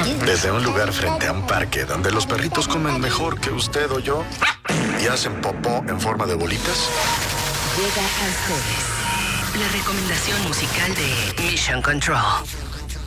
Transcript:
Desde un lugar frente a un parque donde los perritos comen mejor que usted o yo y hacen popó en forma de bolitas. Llega a ustedes la recomendación musical de Mission Control.